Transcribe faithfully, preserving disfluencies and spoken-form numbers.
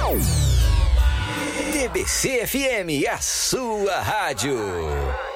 T B C F M, a sua rádio.